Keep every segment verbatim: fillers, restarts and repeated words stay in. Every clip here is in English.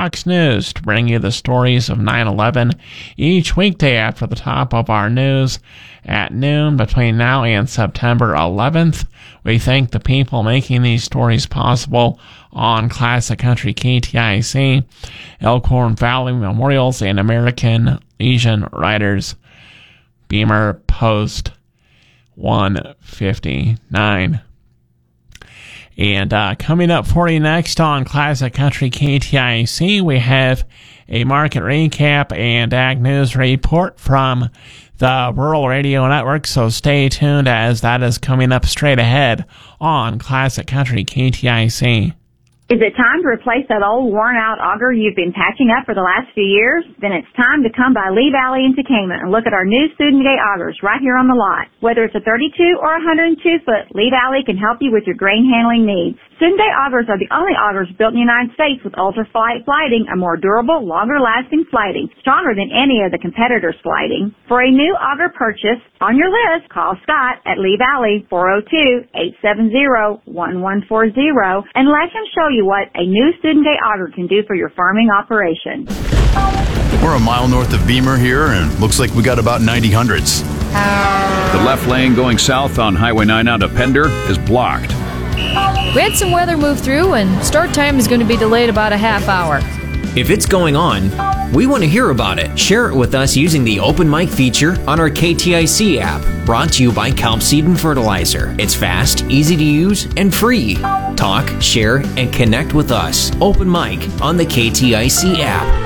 Fox News to bring you the stories of nine eleven each weekday after the top of our news at noon between now and September eleventh. We thank the people making these stories possible on Classic Country K T I C, Elkhorn Valley Memorials, and American Legion Riders. Beamer Post one fifty-nine. And uh, coming up for you next on Classic Country K T I C, we have a market recap and ag news report from the Rural Radio Network, so stay tuned as that is coming up straight ahead on Classic Country K T I C. Is it time to replace that old worn-out auger you've been patching up for the last few years? Then it's time to come by Lee Valley in Tekamah and look at our new Student Day augers right here on the lot. Whether it's a thirty-two or one hundred two foot, Lee Valley can help you with your grain handling needs. Student Day augers are the only augers built in the United States with ultra-flight flighting, a more durable, longer-lasting flighting, stronger than any of the competitors' flighting. For a new auger purchase on your list, call Scott at Lee Valley, four oh two, eight seven zero, one one four zero, and let him show you what a new Student Day auger can do for your farming operation. We're a mile north of Beamer here, and looks like we got about ninety hundreds. The left lane going south on Highway nine out of Pender is blocked. We had some weather move through, and start time is going to be delayed about a half hour. If it's going on, we want to hear about it. Share it with us using the Open Mic feature on our K T I C app, brought to you by Kelp Seed and Fertilizer. It's fast, easy to use, and free. Talk, share, and connect with us. Open Mic on the K T I C app.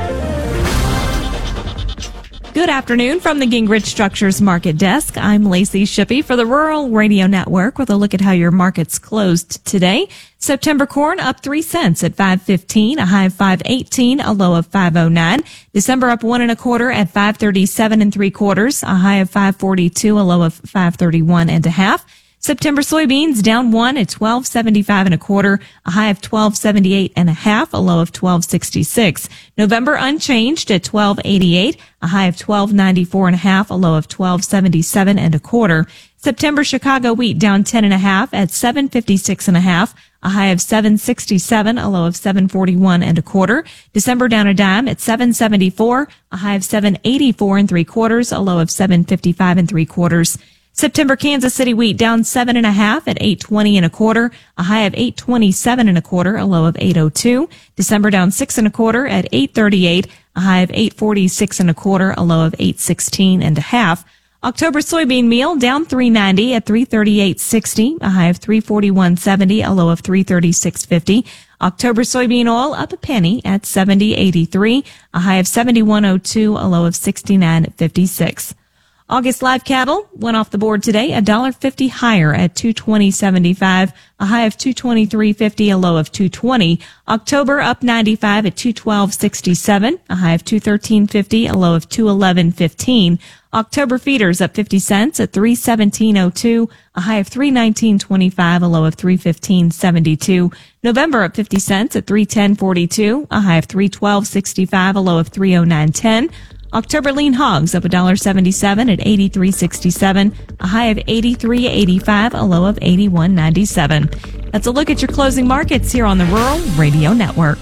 Good afternoon from the Gingrich Structures Market Desk. I'm Lacey Shippey for the Rural Radio Network with a look at how your markets closed today. September corn up three cents at five fifteen, a high of five eighteen, a low of five oh nine. December up one and a quarter at five thirty-seven and three quarters, a high of five forty-two, a low of five thirty-one and a half. September soybeans down one at twelve seventy-five and a quarter, a high of twelve seventy-eight and a half, a low of twelve sixty-six. November unchanged at twelve eighty-eight, a high of twelve ninety-four and a half, a low of twelve seventy-seven and a quarter. September Chicago wheat down ten and a half at seven fifty-six and a half, a high of seven sixty-seven, a low of seven forty-one and a quarter. December down a dime at seven seventy-four, a high of seven eighty-four and three quarters, a low of seven fifty-five and three quarters. September Kansas City wheat down seven and a half at eight twenty and a quarter, a high of eight twenty-seven and a quarter, a low of eight oh two. December down six and a quarter at eight thirty-eight, a high of eight forty-six and a quarter, a low of eight sixteen and a half. October soybean meal down three ninety at three thirty-eight sixty, a high of three forty-one seventy, a low of three thirty-six fifty. October soybean oil up a penny at seventy eighty-three, a high of seventy-one oh two, a low of sixty-nine fifty-six. August live cattle went off the board today, a dollar fifty higher at two twenty seventy-five, a high of two twenty-three fifty, a low of two twenty. October up ninety-five at two twelve sixty-seven, a high of two thirteen fifty, a low of two eleven fifteen. October feeders up fifty cents at three seventeen oh two, a high of three nineteen twenty-five, a low of three fifteen seventy-two. November up fifty cents at three ten forty-two, a high of three twelve sixty-five, a low of three oh nine ten. October lean hogs up one dollar seventy-seven at eighty-three sixty-seven, a high of eighty-three eighty-five, a low of eighty-one ninety-seven. That's a look at your closing markets here on the Rural Radio Network.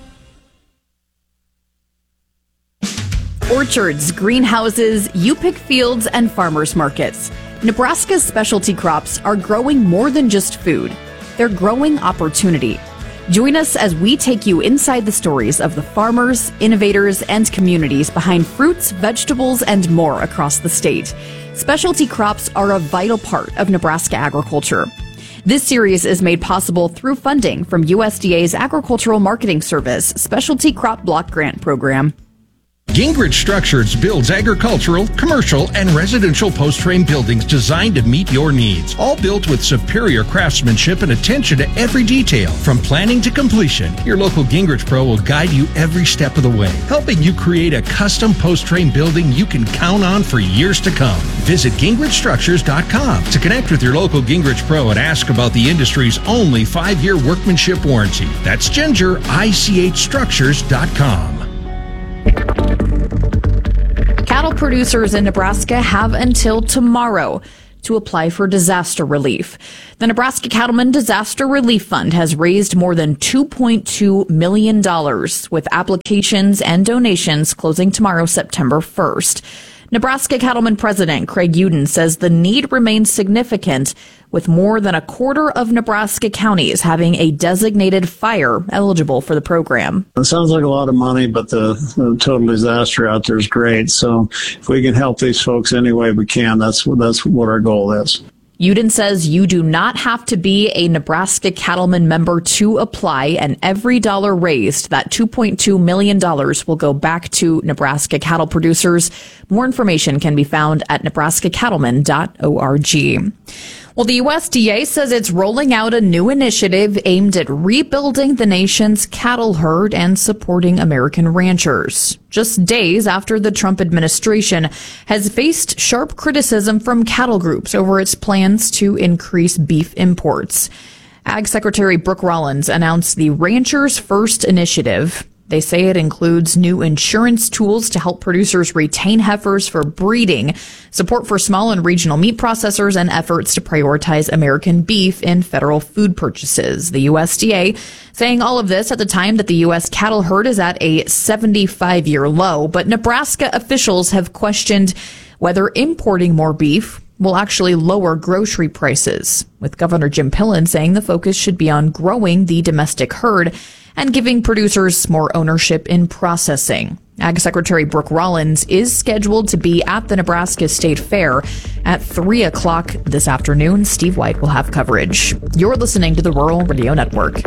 Orchards, greenhouses, U-Pick fields, and farmers markets. Nebraska's specialty crops are growing more than just food. They're growing opportunity. Join us as we take you inside the stories of the farmers, innovators, and communities behind fruits, vegetables, and more across the state. Specialty crops are a vital part of Nebraska agriculture. This series is made possible through funding from U S D A's Agricultural Marketing Service Specialty Crop Block Grant Program. Gingrich Structures builds agricultural, commercial, and residential post-frame buildings designed to meet your needs. All built with superior craftsmanship and attention to every detail. From planning to completion, your local Gingrich Pro will guide you every step of the way, helping you create a custom post-frame building you can count on for years to come. Visit Gingrich Structures dot com to connect with your local Gingrich Pro and ask about the industry's only five-year workmanship warranty. That's Ginger I C H Structures dot com. Cattle producers in Nebraska have until tomorrow to apply for disaster relief. The Nebraska Cattlemen Disaster Relief Fund has raised more than two point two million dollars, with applications and donations closing tomorrow, September first. Nebraska Cattlemen President Craig Uden says the need remains significant, with more than a quarter of Nebraska counties having a designated fire eligible for the program. It sounds like a lot of money, but the, the total disaster out there is great. So if we can help these folks any way we can, that's, that's what our goal is. Uden says you do not have to be a Nebraska Cattlemen member to apply, and every dollar raised, that two point two million dollars, will go back to Nebraska cattle producers. More information can be found at nebraska cattlemen dot org. Well, the U S D A says it's rolling out a new initiative aimed at rebuilding the nation's cattle herd and supporting American ranchers. Just days after the Trump administration has faced sharp criticism from cattle groups over its plans to increase beef imports. Ag Secretary Brooke Rollins announced the Ranchers First initiative. They say it includes new insurance tools to help producers retain heifers for breeding, support for small and regional meat processors, and efforts to prioritize American beef in federal food purchases. The U S D A saying all of this at the time that the U S cattle herd is at a seventy-five year low, but Nebraska officials have questioned whether importing more beef will actually lower grocery prices, with Governor Jim Pillen saying the focus should be on growing the domestic herd and giving producers more ownership in processing. Ag Secretary Brooke Rollins is scheduled to be at the Nebraska State Fair at three o'clock this afternoon. Steve White will have coverage. You're listening to the Rural Radio Network.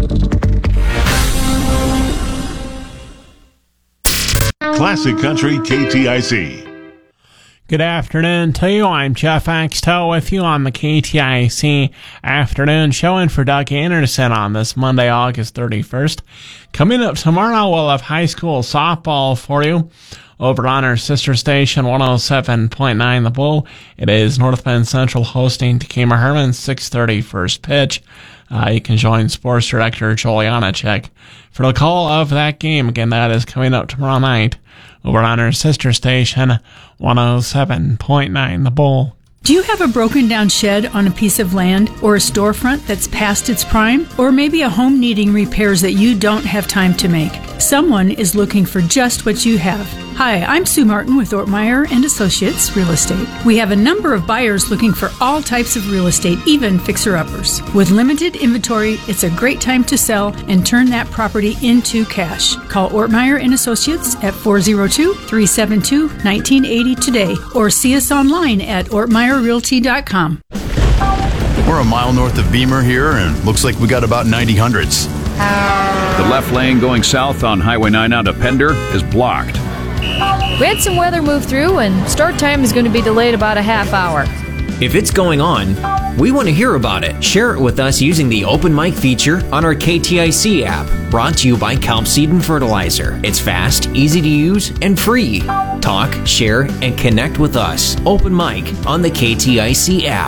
Classic Country K T I C. Good afternoon to you. I'm Jeff Axtell with you on the K T I C afternoon show, and for Doug Anderson on this Monday, August thirty-first. Coming up tomorrow, we'll have high school softball for you over on our sister station, one oh seven point nine The Bull. It is North Bend Central hosting Takema Herman, six thirty first pitch. Uh, you can join Sports Director Joel Janacek for the call of that game. Again, that is coming up tomorrow night over on our sister station, one oh seven point nine The Bull. Do you have a broken down shed on a piece of land or a storefront that's past its prime? Or maybe a home needing repairs that you don't have time to make? Someone is looking for just what you have. Hi, I'm Sue Martin with Ortmeyer and Associates Real Estate. We have a number of buyers looking for all types of real estate, even fixer-uppers. With limited inventory, it's a great time to sell and turn that property into cash. Call Ortmeyer and Associates at four oh two, three seven two, one nine eight oh today or see us online at ortmeyer realty dot com. We're a mile north of Beamer here, and looks like we got about ninety hundreds. The left lane going south on Highway nine out of Pender is blocked. We had some weather move through, and start time is going to be delayed about a half hour. If it's going on, we want to hear about it. Share it with us using the open mic feature on our K T I C app, brought to you by Kelp Seed and Fertilizer. It's fast, easy to use, and free. Talk, share, and connect with us. Open mic on the K T I C app.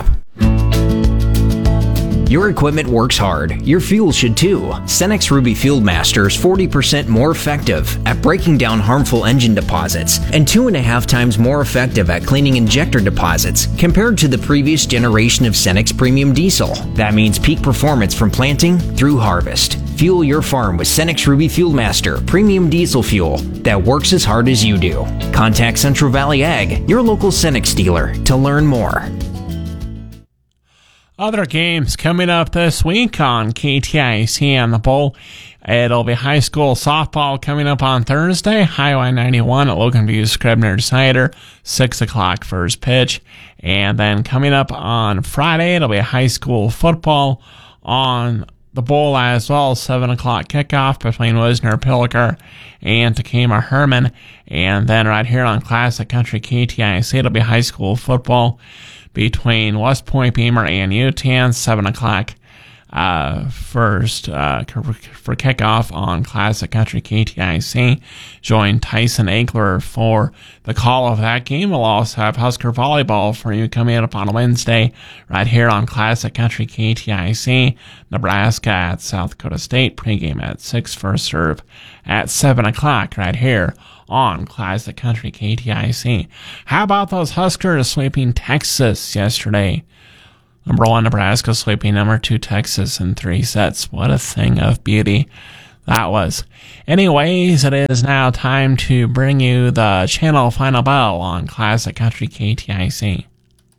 Your equipment works hard. Your fuel should too. Cenex Ruby Fuel Master is forty percent more effective at breaking down harmful engine deposits and two and a half times more effective at cleaning injector deposits compared to the previous generation of Cenex Premium Diesel. That means peak performance from planting through harvest. Fuel your farm with Cenex Ruby Fuel Master Premium Diesel Fuel that works as hard as you do. Contact Central Valley Ag, your local Cenex dealer, to learn more. Other games coming up this week on K T I C and the Bull. It'll be high school softball coming up on Thursday. Highway ninety-one at Logan View Scribner Cider, six o'clock first pitch. And then coming up on Friday, it'll be high school football on the Bull as well. seven o'clock kickoff between Wisner Pilker and Takema Herman. And then right here on Classic Country K T I C, it'll be high school football between West Point Beamer and U T A N, seven o'clock Uh, first, uh, for kickoff on Classic Country K T I C, join Tyson Aigler for the call of that game. We'll also have Husker Volleyball for you coming up on Wednesday right here on Classic Country K T I C. Nebraska at South Dakota State, pregame at six, first serve at seven o'clock right here on Classic Country K T I C. How about those Huskers sweeping Texas yesterday? Number one, Nebraska sweeping number two, Texas in three sets. What a thing of beauty that was. Anyways, it is now time to bring you the channel final bell on Classic Country K T I C.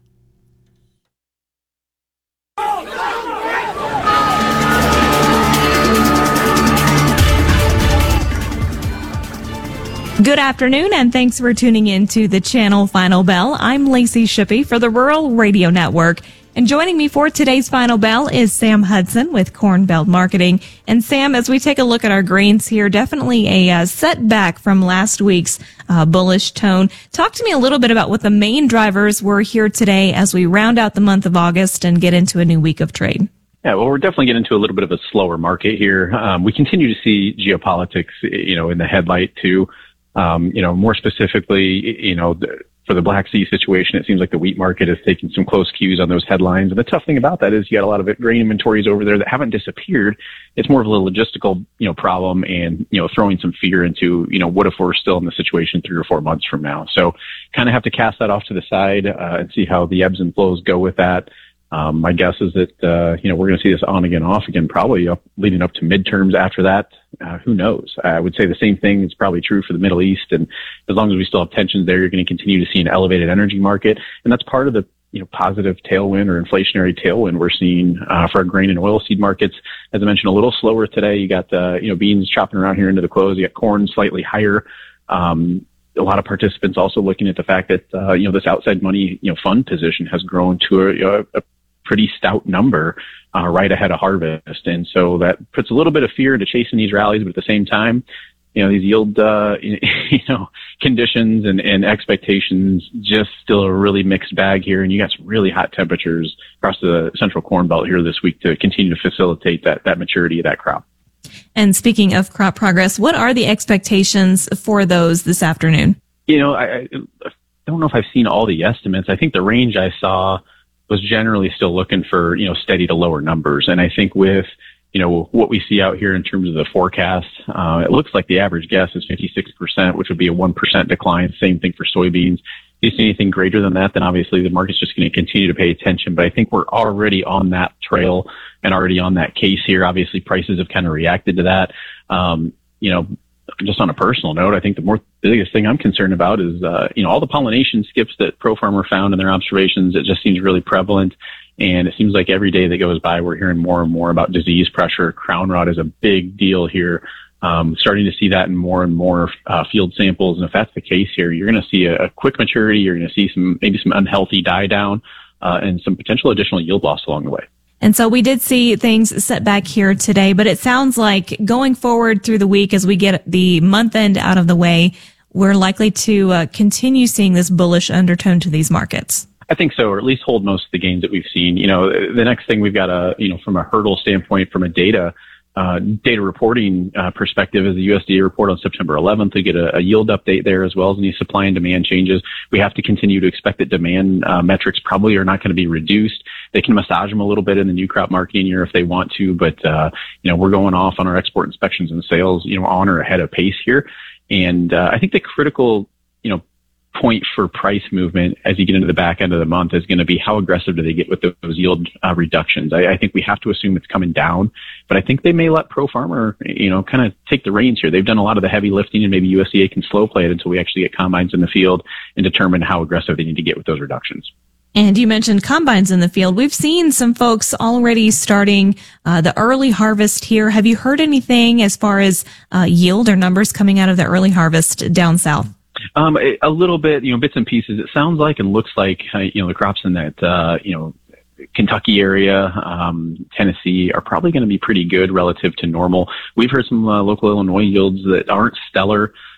Good afternoon, and thanks for tuning in to the Channel Final Bell. I'm Lacey Shippey for the Rural Radio Network. And joining me for today's Final Bell is Sam Hudson with Corn Belt Marketing. And Sam, as we take a look at our grains here, definitely a uh, setback from last week's uh, bullish tone. Talk to me a little bit about what the main drivers were here today as we round out the month of August and get into a new week of trade. Yeah, well, we're definitely getting into a little bit of a slower market here. Um, we continue to see geopolitics, you know, in the headlight too. Um, you know, more specifically, you know, the, for the Black Sea situation, it seems like the wheat market has taken some close cues on those headlines. And the tough thing about that is you got a lot of grain inventories over there that haven't disappeared. It's more of a logistical, you know, problem and, you know, throwing some fear into, you know, what if we're still in the situation three or four months from now? So kind of have to cast that off to the side, uh, and see how the ebbs and flows go with that. Um, my guess is that, uh, you know, we're going to see this on again, off again, probably up, leading up to midterms after that. Uh, who knows? I would say the same thing is probably true for the Middle East. And as long as we still have tensions there, you're going to continue to see an elevated energy market. And that's part of the, you know, positive tailwind or inflationary tailwind we're seeing, uh, for our grain and oilseed markets. As I mentioned, a little slower today. You got, uh, you know, beans chopping around here into the close. You got corn slightly higher. Um, a lot of participants also looking at the fact that, uh, you know, this outside money, you know, fund position has grown to a, you know, a pretty stout number, uh, right ahead of harvest. And so that puts a little bit of fear into chasing these rallies, but at the same time, you know, these yield, uh, you know, conditions and, and expectations, just still a really mixed bag here. And you got some really hot temperatures across the central corn belt here this week to continue to facilitate that, that maturity of that crop. And speaking of crop progress, what are the expectations for those this afternoon? You know, I, I don't know if I've seen all the estimates. I think the range I saw was generally still looking for, you know, steady to lower numbers. And I think with, you know, what we see out here in terms of the forecast, uh, it looks like the average guess is fifty-six percent, which would be a one percent decline. Same thing for soybeans. If you see anything greater than that, then obviously the market's just going to continue to pay attention. But I think we're already on that trail and already on that case here. Obviously prices have kind of reacted to that. Um, you know, just on a personal note, I think the more the biggest thing I'm concerned about is, uh, you know, all the pollination skips that ProFarmer found in their observations. It just seems really prevalent. And it seems like every day that goes by, we're hearing more and more about disease pressure. Crown rot is a big deal here. Um, starting to see that in more and more, uh, field samples. And if that's the case here, you're going to see a, a quick maturity. You're going to see some, maybe some unhealthy die down, uh, and some potential additional yield loss along the way. And so we did see things set back here today, but it sounds like going forward through the week as we get the month end out of the way, we're likely to uh, continue seeing this bullish undertone to these markets. I think so, or at least hold most of the gains that we've seen. You know, the next thing we've got a, you know, from a hurdle standpoint, from a data, uh, data reporting uh, perspective is the U S D A report on September eleventh. We get a, a yield update there as well as any supply and demand changes. We have to continue to expect that demand uh, metrics probably are not going to be reduced. They can massage them a little bit in the new crop marketing year if they want to, but, uh, you know, we're going off on our export inspections and sales, you know, on or ahead of pace here. And, uh, I think the critical, you know, point for price movement as you get into the back end of the month is going to be how aggressive do they get with those yield uh, reductions. I, I think we have to assume it's coming down, but I think they may let ProFarmer, you know, kind of take the reins here. They've done a lot of the heavy lifting, and maybe U S D A can slow play it until we actually get combines in the field and determine how aggressive they need to get with those reductions. And you mentioned combines in the field. We've seen some folks already starting uh, the early harvest here. Have you heard anything as far as uh, yield or numbers coming out of the early harvest down south? Um, a little bit, you know, bits and pieces. It sounds like and looks like, uh, you know, the crops in that, uh, you know, Kentucky area, um, Tennessee are probably going to be pretty good relative to normal. We've heard some uh, local Illinois yields that aren't stellar.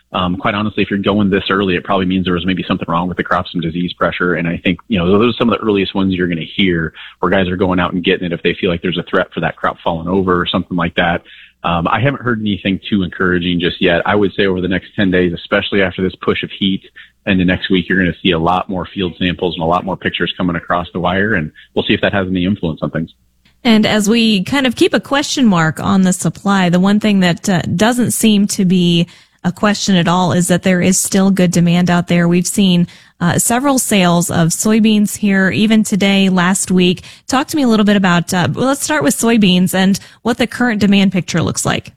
Um, quite honestly, if you're going this early, it probably means there was maybe something wrong with the crop, some disease pressure. And I think, you know, those are some of the earliest ones you're going to hear where guys are going out and getting it if they feel like there's a threat for that crop falling over or something like that. Um, I haven't heard anything too encouraging just yet. I would say over the next ten days, especially after this push of heat and the next week, you're going to see a lot more field samples and a lot more pictures coming across the wire. And we'll see if that has any influence on things. And as we kind of keep a question mark on the supply, the one thing that uh, doesn't seem to be a question at all is that there is still good demand out there. We've seen uh, several sales of soybeans here, even today, last week. Talk to me a little bit about, uh, well, let's start with soybeans and what the current demand picture looks like.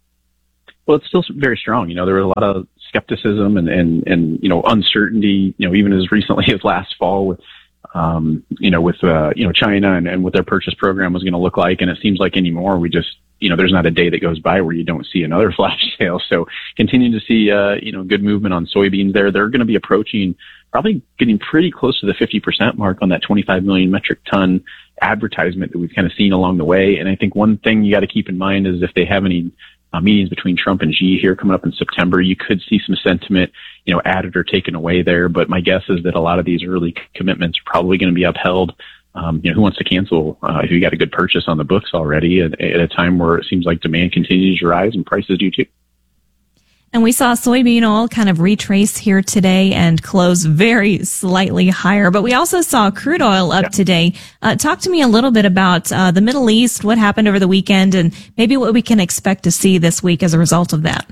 Well, it's still very strong. You know, there was a lot of skepticism and, and, and, you know, uncertainty, you know, even as recently as last fall with, um, you know, with, uh, you know, China and, and what their purchase program was going to look like. And it seems like anymore, we just, you know, there's not a day that goes by where you don't see another flash sale. So continuing to see, uh, you know, good movement on soybeans there. They're going to be approaching, probably getting pretty close to the fifty percent mark on that twenty-five million metric ton advertisement that we've kind of seen along the way. And I think one thing you got to keep in mind is if they have any uh, meetings between Trump and Xi here coming up in September, you could see some sentiment, you know, added or taken away there. But my guess is that a lot of these early commitments are probably going to be upheld. Um, you know, who wants to cancel uh, if you got a good purchase on the books already at, at a time where it seems like demand continues to rise and prices do too? And we saw soybean oil kind of retrace here today and close very slightly higher. But we also saw crude oil up yeah. today. Uh, talk to me a little bit about uh, the Middle East, what happened over the weekend, and maybe what we can expect to see this week as a result of that.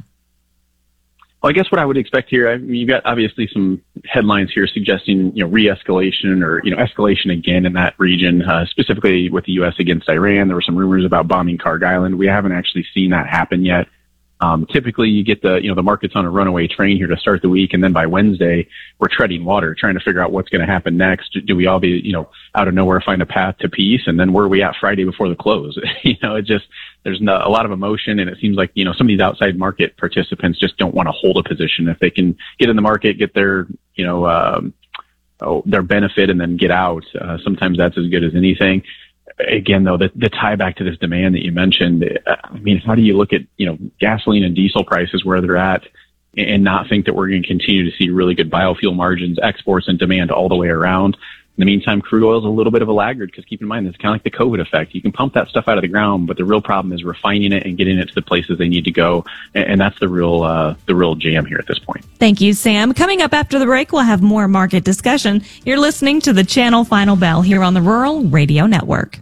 Well, I guess what I would expect here, I mean, you've got obviously some headlines here suggesting, you know, re-escalation or, you know, escalation again in that region, uh, specifically with the U S against Iran. There were some rumors about bombing Karg Island. We haven't actually seen that happen yet. Um, typically you get the, you know, the market's on a runaway train here to start the week. And then by Wednesday, we're treading water, trying to figure out what's going to happen next. Do we all be, you know, out of nowhere find a path to peace? And then where are we at Friday before the close? you know, it just, there's no, a lot of emotion. And it seems like, you know, some of these outside market participants just don't want to hold a position. If they can get in the market, get their, you know, um, oh, their benefit and then get out, uh, sometimes that's as good as anything. Again, though, the, the tie back to this demand that you mentioned, I mean, how do you look at, you know, gasoline and diesel prices where they're at and not think that we're going to continue to see really good biofuel margins, exports, and demand all the way around? In the meantime, crude oil is a little bit of a laggard because keep in mind, it's kind of like the COVID effect. You can pump that stuff out of the ground, but the real problem is refining it and getting it to the places they need to go. And, and that's the real, uh, the real jam here at this point. Thank you, Sam. Coming up after the break, we'll have more market discussion. You're listening to the Channel Final Bell here on the Rural Radio Network.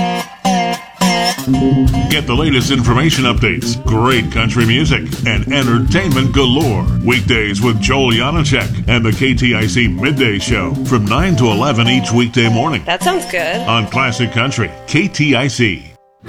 Get the latest information updates, great country music, and entertainment galore. Weekdays with Joel Janacek and the K T I C Midday Show from nine to eleven each weekday morning. That sounds good. On Classic Country, K T I C.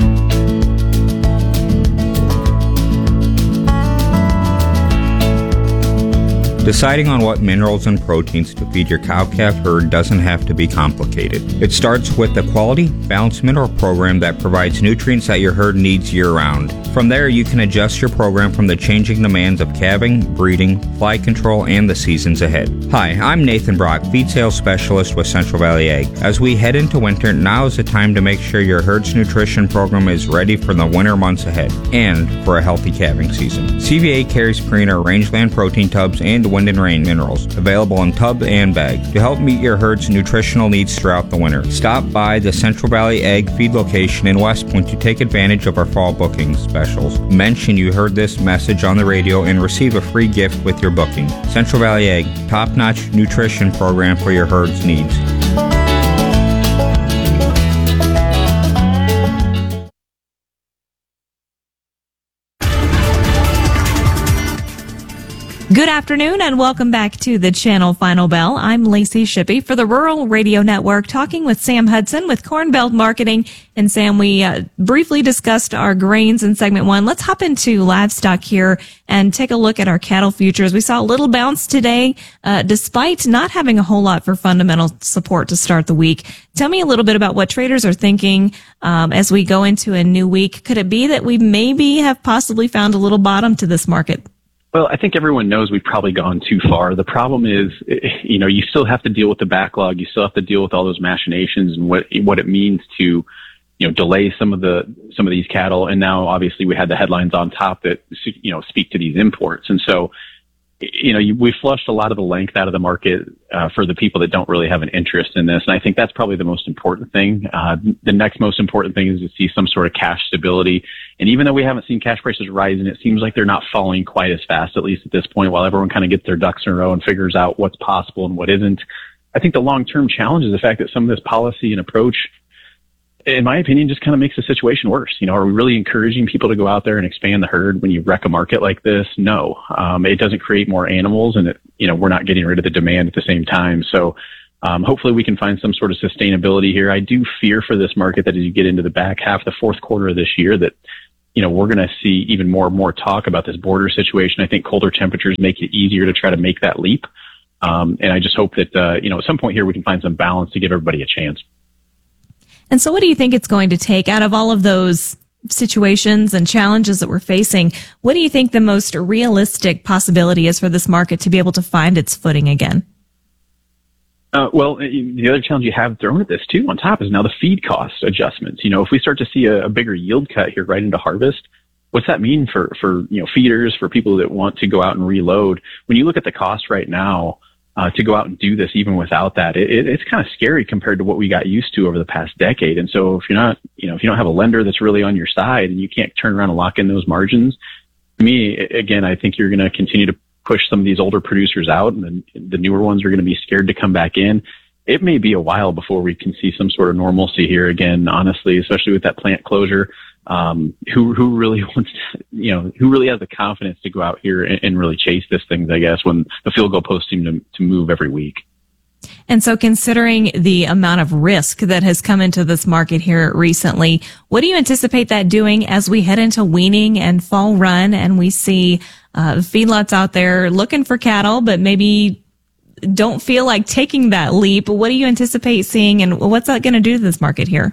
Deciding on what minerals and proteins to feed your cow-calf herd doesn't have to be complicated. It starts with the quality, balanced mineral program that provides nutrients that your herd needs year-round. From there, you can adjust your program from the changing demands of calving, breeding, fly control, and the seasons ahead. Hi, I'm Nathan Brock, feed sales specialist with Central Valley Ag. As we head into winter, now is the time to make sure your herd's nutrition program is ready for the winter months ahead and for a healthy calving season. C V A carries Purina Rangeland protein tubs and Wind and Rain minerals, available in tub and bag, to help meet your herd's nutritional needs throughout the winter. Stop by the Central Valley Ag feed location in West Point to take advantage of our fall booking specials. Mention you heard this message on the radio and receive a free gift with your booking. Central Valley Ag, top-notch nutrition program for your herd's needs. Good afternoon and welcome back to the Channel Final Bell. I'm Lacey Shippey for the Rural Radio Network, talking with Sam Hudson with Corn Belt Marketing. And Sam, we uh, briefly discussed our grains in segment one. Let's hop into livestock here and take a look at our cattle futures. We saw a little bounce today, uh, despite not having a whole lot for fundamental support to start the week. Tell me a little bit about what traders are thinking um, as we go into a new week. Could it be that we maybe have possibly found a little bottom to this market? Well, I think everyone knows we've probably gone too far. The problem is, you know, you still have to deal with the backlog. You still have to deal with all those machinations and what what it means to, you know, delay some of the some of these cattle. And now, obviously, we had the headlines on top that, you know, speak to these imports. And so, you know, you, we flushed a lot of the length out of the market uh, for the people that don't really have an interest in this. And I think that's probably the most important thing. Uh, the next most important thing is to see some sort of cash stability. And even though we haven't seen cash prices rise, and it seems like they're not falling quite as fast, at least at this point, while everyone kind of gets their ducks in a row and figures out what's possible and what isn't. I think the long-term challenge is the fact that some of this policy and approach, in my opinion, just kind of makes the situation worse. You know, are we really encouraging people to go out there and expand the herd when you wreck a market like this? No. Um, it doesn't create more animals, and it, you know, we're not getting rid of the demand at the same time. So um, hopefully we can find some sort of sustainability here. I do fear for this market that as you get into the back half, the fourth quarter of this year, that, you know, we're going to see even more and more talk about this border situation. I think colder temperatures make it easier to try to make that leap. Um, and I just hope that, uh, you know, at some point here we can find some balance to give everybody a chance. And so what do you think it's going to take out of all of those situations and challenges that we're facing? What do you think the most realistic possibility is for this market to be able to find its footing again? Uh, well, the other challenge you have thrown at this too on top is now the feed cost adjustments. You know, if we start to see a, a bigger yield cut here right into harvest, what's that mean for, for, you know, feeders, for people that want to go out and reload? When you look at the cost right now, Uh, to go out and do this even without that, it, it, it's kind of scary compared to what we got used to over the past decade. And so if you're not, you know, if you don't have a lender that's really on your side and you can't turn around and lock in those margins, to me, again, I think you're going to continue to push some of these older producers out, and then the newer ones are going to be scared to come back in. It may be a while before we can see some sort of normalcy here again, honestly, especially with that plant closure. Um, who, who really wants to, you know, who really has the confidence to go out here and, and really chase this thing, I guess, when the field goal posts seem to, to move every week. And so considering the amount of risk that has come into this market here recently, what do you anticipate that doing as we head into weaning and fall run and we see uh, feedlots out there looking for cattle, but maybe don't feel like taking that leap? What do you anticipate seeing, and what's that going to do to this market here?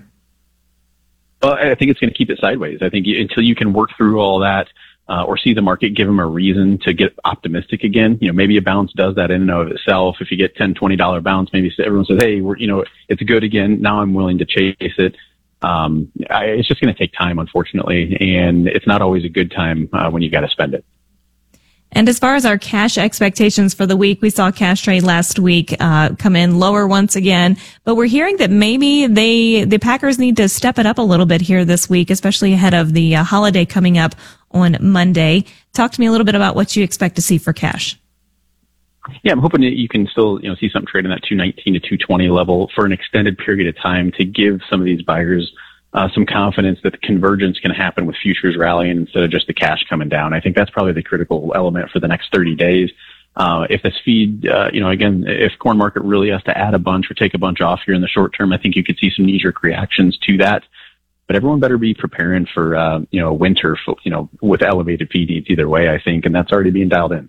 Well, I think it's going to keep it sideways. I think until you can work through all that, uh, or see the market give them a reason to get optimistic again, you know, maybe a bounce does that in and of itself. If you get ten, twenty dollar bounce, maybe everyone says, hey, we're, you know, it's good again. Now I'm willing to chase it. Um, I, it's just going to take time, unfortunately. And it's not always a good time, uh, when you got to spend it. And as far as our cash expectations for the week, we saw cash trade last week uh come in lower once again, but we're hearing that maybe they the Packers need to step it up a little bit here this week, especially ahead of the uh, holiday coming up on Monday. Talk to me a little bit about what you expect to see for cash. Yeah, I'm hoping that you can still, you know, see something trade in that two nineteen to two twenty level for an extended period of time to give some of these buyers Uh, some confidence that the convergence can happen with futures rallying instead of just the cash coming down. I think that's probably the critical element for the next thirty days. Uh, if this feed, uh, you know, again, if corn market really has to add a bunch or take a bunch off here in the short term, I think you could see some knee-jerk reactions to that. But everyone better be preparing for, uh, you know, winter, you know, with elevated feed needs either way, I think, and that's already being dialed in.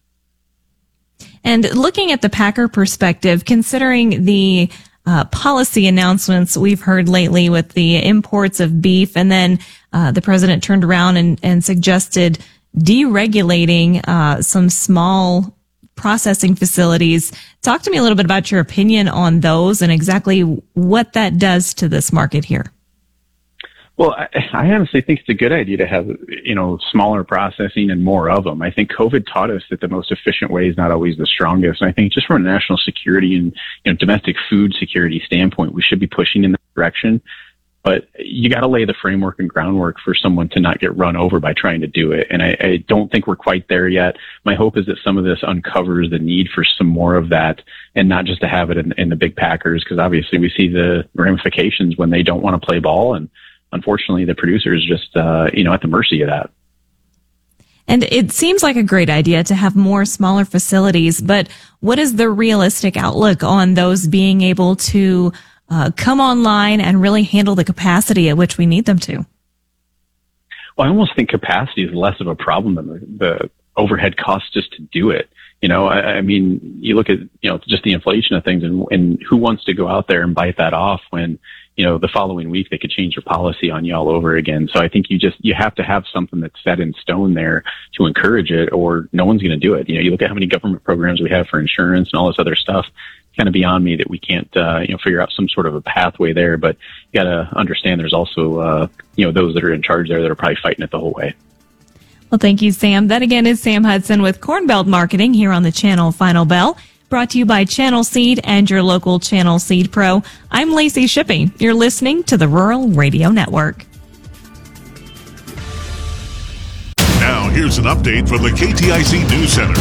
And looking at the Packer perspective, considering the Uh, policy announcements we've heard lately with the imports of beef, and then uh, the president turned around and, and suggested deregulating uh, some small processing facilities. Talk to me a little bit about your opinion on those and exactly what that does to this market here. Well, I, I honestly think it's a good idea to have, you know, smaller processing and more of them. I think COVID taught us that the most efficient way is not always the strongest. And I think just from a national security and, you know, domestic food security standpoint, we should be pushing in that direction. But you got to lay the framework and groundwork for someone to not get run over by trying to do it. And I, I don't think we're quite there yet. My hope is that some of this uncovers the need for some more of that, and not just to have it in, in the big packers, because obviously we see the ramifications when they don't want to play ball, and unfortunately, the producer is just, uh, you know, at the mercy of that. And it seems like a great idea to have more smaller facilities, but what is the realistic outlook on those being able to uh, come online and really handle the capacity at which we need them to? Well, I almost think capacity is less of a problem than the, the overhead costs just to do it. You know, I, I mean, you look at, you know, just the inflation of things, and, and who wants to go out there and bite that off when, you know, the following week they could change their policy on you all over again. So I think you just, you have to have something that's set in stone there to encourage it, or no one's going to do it. You know, you look at how many government programs we have for insurance and all this other stuff. It's kind of beyond me that we can't, uh, you know, figure out some sort of a pathway there. But you got to understand there's also, uh, you know, those that are in charge there that are probably fighting it the whole way. Well, thank you, Sam. That again is Sam Hudson with Corn Belt Marketing here on the Channel Final Bell. Brought to you by Channel Seed and your local Channel Seed Pro. I'm Lacey Shippey. You're listening to the Rural Radio Network. Now, here's an update from the K T I C News Center.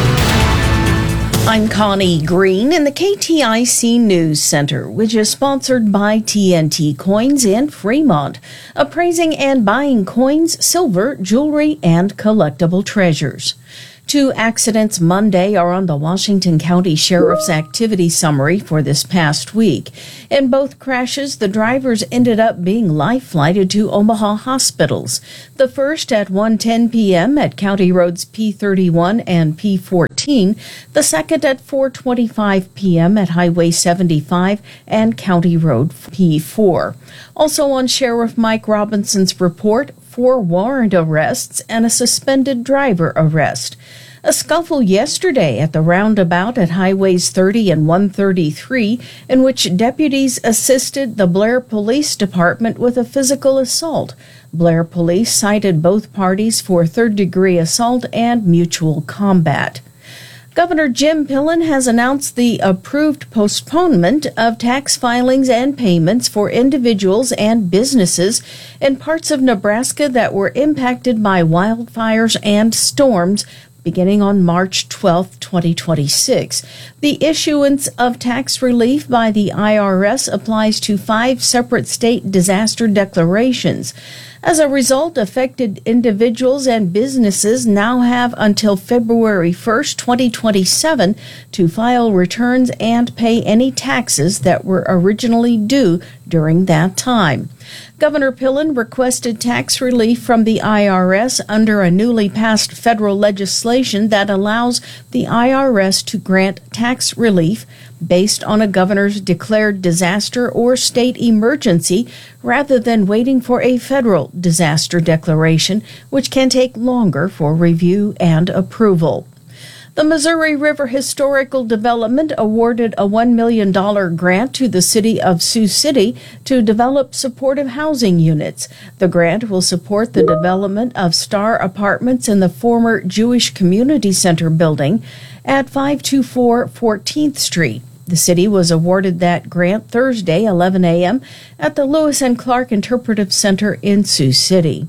I'm Connie Green in the K T I C News Center, which is sponsored by T N T Coins in Fremont, appraising and buying coins, silver, jewelry, and collectible treasures. Two accidents Monday are on the Washington County Sheriff's activity summary for this past week. In both crashes, the drivers ended up being life-flighted to Omaha hospitals. The first at one ten p.m. at County Roads P thirty-one and P fourteen, the second at four twenty-five p.m. at Highway seventy-five and County Road P four. Also on Sheriff Mike Robinson's report, four warrant arrests and a suspended driver arrest. A scuffle yesterday at the roundabout at Highways thirty and one thirty-three, in which deputies assisted the Blair Police Department with a physical assault. Blair Police cited both parties for third-degree assault and mutual combat. Governor Jim Pillen has announced the approved postponement of tax filings and payments for individuals and businesses in parts of Nebraska that were impacted by wildfires and storms beginning on March twelfth, twenty twenty-six. The issuance of tax relief by the I R S applies to five separate state disaster declarations. As a result, affected individuals and businesses now have until February first, twenty twenty-seven to file returns and pay any taxes that were originally due during that time. Governor Pillen requested tax relief from the I R S under a newly passed federal legislation that allows the I R S to grant tax relief based on a governor's declared disaster or state emergency rather than waiting for a federal disaster declaration, which can take longer for review and approval. The Missouri River Historical Development awarded a one million dollars grant to the city of Sioux City to develop supportive housing units. The grant will support the development of Star Apartments in the former Jewish Community Center building at five twenty-four fourteenth Street. The city was awarded that grant Thursday, eleven a.m. at the Lewis and Clark Interpretive Center in Sioux City.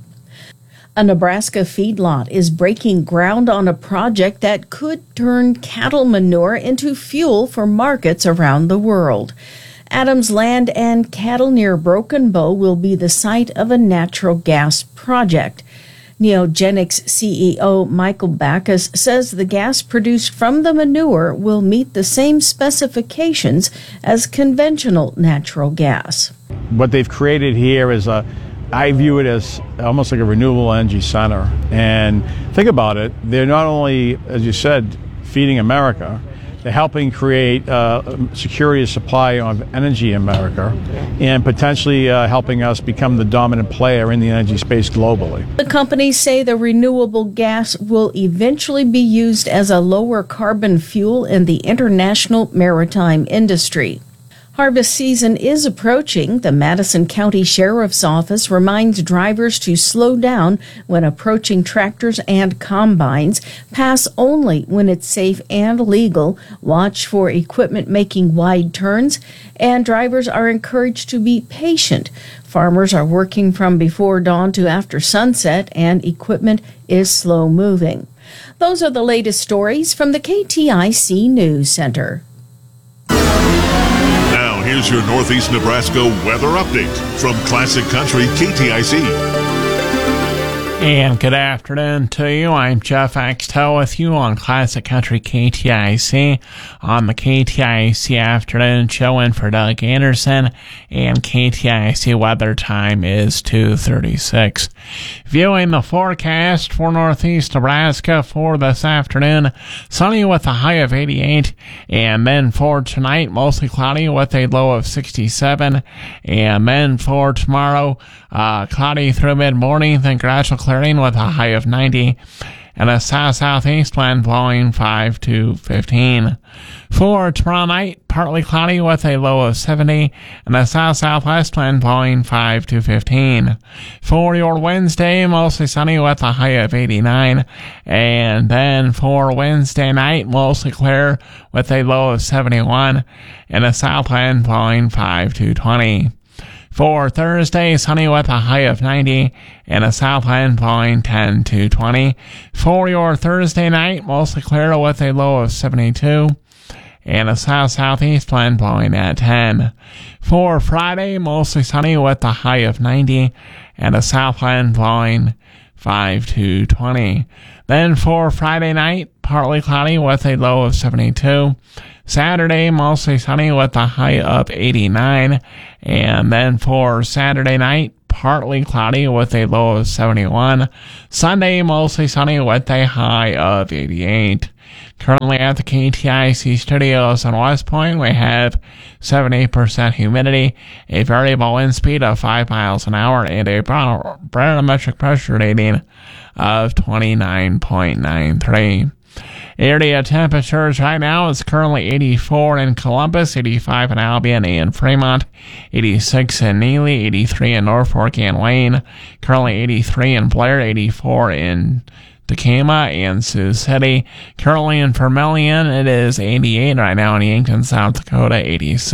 A Nebraska feedlot is breaking ground on a project that could turn cattle manure into fuel for markets around the world. Adams Land and Cattle near Broken Bow will be the site of a natural gas project. Neogenics C E O Michael Backus says the gas produced from the manure will meet the same specifications as conventional natural gas. What they've created here is a I view it as almost like a renewable energy center. And think about it, they're not only, as you said, feeding America, they're helping create uh, security of supply of energy in America and potentially uh, helping us become the dominant player in the energy space globally. The companies say the renewable gas will eventually be used as a lower carbon fuel in the international maritime industry. Harvest season is approaching. The Madison County Sheriff's Office reminds drivers to slow down when approaching tractors and combines, pass only when it's safe and legal, watch for equipment making wide turns, and drivers are encouraged to be patient. Farmers are working from before dawn to after sunset, and equipment is slow moving. Those are the latest stories from the K T I C News Center. Now, here's your Northeast Nebraska weather update from Classic Country K T I C. And good afternoon to you. I'm Jeff Axtell with you on Classic Country K T I C on the K T I C Afternoon Show in for Doug Anderson, and K T I C weather time is two thirty-six. Viewing the forecast for Northeast Nebraska for this afternoon, sunny with a high of eighty-eight, and then for tonight, mostly cloudy with a low of sixty-seven, and then for tomorrow, uh, cloudy through mid-morning, then gradual clearing with a high of ninety. and a south-southeast wind blowing five to fifteen. For tomorrow night, partly cloudy with a low of seventy, and a south-southwest wind blowing five to fifteen. For your Wednesday, mostly sunny with a high of eighty-nine, and then for Wednesday night, mostly clear with a low of seventy-one, and a south wind blowing five to twenty. For Thursday, sunny with a high of ninety and a south wind blowing ten to twenty. For your Thursday night, mostly clear with a low of seventy-two and a south-southeast wind blowing at ten. For Friday, mostly sunny with a high of ninety and a south wind blowing five to twenty. Then for Friday night, partly cloudy with a low of seventy-two. Saturday, mostly sunny with a high of eighty-nine. And then for Saturday night, partly cloudy with a low of seventy-one. Sunday, mostly sunny with a high of eighty-eight. Currently at the K T I C studios in West Point, we have seventy percent humidity, a variable wind speed of five miles an hour, and a barometric pressure rating of twenty-nine point nine three. Area temperatures right now is currently eighty-four in Columbus, eighty-five in Albion and Fremont, eighty-six in Neely, eighty-three in Norfolk and Wayne, currently eighty-three in Blair, eighty-four in Tacoma and Sioux City. Currently in Vermilion, it is eighty-eight right now. In Yankton, South Dakota, eighty-six.